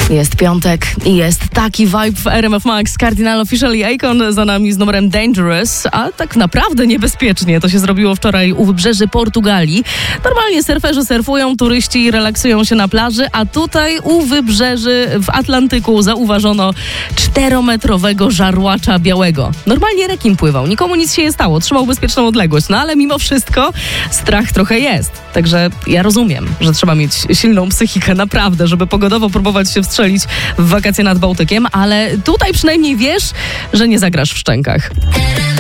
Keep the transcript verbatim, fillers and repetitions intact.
Jest piątek i jest taki vibe w R M F Max. Cardinal Offishall i Akon za nami z numerem Dangerous, a tak naprawdę niebezpiecznie. To się zrobiło wczoraj u wybrzeży Portugalii. Normalnie surferzy surfują, turyści relaksują się na plaży, a tutaj u wybrzeży w Atlantyku zauważono czterometrowego żarłacza białego. Normalnie rekin pływał, nikomu nic się nie stało, trzymał bezpieczną odległość, no ale mimo wszystko strach trochę jest. Także ja rozumiem, że trzeba mieć silną psychikę, naprawdę, żeby pogodowo próbować się wstrzelić w wakacje nad Bałtykiem, ale tutaj przynajmniej wiesz, że nie zagrasz w szczękach.